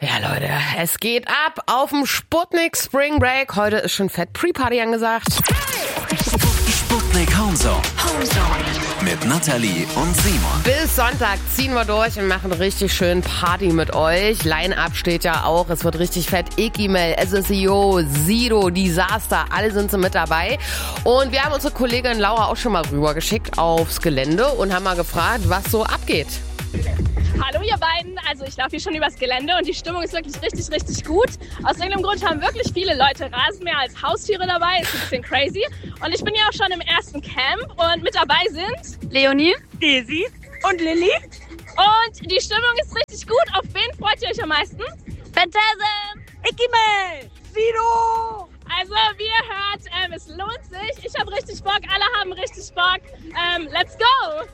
Ja, Leute, es geht ab auf dem Sputnik Spring Break. Heute ist schon fett Pre-Party angesagt. Sputnik Homezone. Mit Nathalie und Simon. Bis Sonntag ziehen wir durch und machen richtig schön Party mit euch. Line-Up steht ja auch. Es wird richtig fett. Ikimel, SSIO, Sido, Disaster, alle sind so mit dabei. Und wir haben unsere Kollegin Laura auch schon mal rübergeschickt aufs Gelände und haben mal gefragt, was so abgeht. Hallo ihr beiden, also ich laufe hier schon übers Gelände und die Stimmung ist wirklich richtig, richtig gut. Aus irgendeinem Grund haben wirklich viele Leute Rasenmäher als Haustiere dabei, ist ein bisschen crazy. Und ich bin ja auch schon im ersten Camp und mit dabei sind Leonie, Daisy und Lilly. Und die Stimmung ist richtig gut. Auf wen freut ihr euch am meisten? Phantasm, Ikimel, Sido! Also wie ihr hört, es lohnt sich. Ich habe richtig Bock, alle haben richtig Bock. Let's go!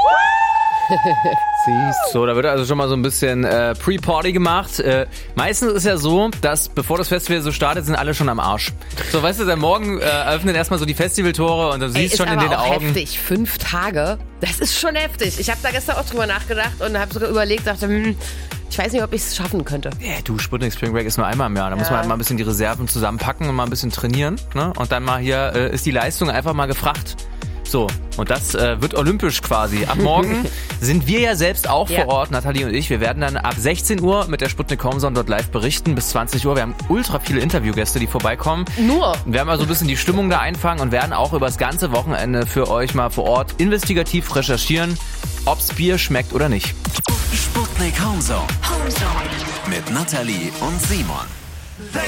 Siehst so, da wird also schon mal so ein bisschen Pre-Party gemacht. Meistens ist ja so, dass bevor das Festival so startet, sind alle schon am Arsch. So, weißt du, der Morgen eröffnet erstmal so die Festivaltore und du siehst schon in den Augen. Heftig, 5 Tage, das ist schon heftig. Ich habe da gestern auch drüber nachgedacht und habe sogar überlegt, dachte, ich weiß nicht, ob ich es schaffen könnte. Ja, du, Sputnik Spring Break ist nur einmal im Jahr. Da muss man halt mal ein bisschen die Reserven zusammenpacken und mal ein bisschen trainieren. Ne? Und dann mal hier ist die Leistung einfach mal gefragt. So, und das wird olympisch quasi. Ab morgen sind wir ja selbst auch vor Ort, Nathalie und ich. Wir werden dann ab 16 Uhr mit der Sputnik Homezone dort live berichten, bis 20 Uhr. Wir haben ultra viele Interviewgäste, die vorbeikommen. Nur? Wir werden mal so ein bisschen die Stimmung da einfangen und werden auch über das ganze Wochenende für euch mal vor Ort investigativ recherchieren, ob's Bier schmeckt oder nicht. Sputnik Homezone. Mit Nathalie und Simon.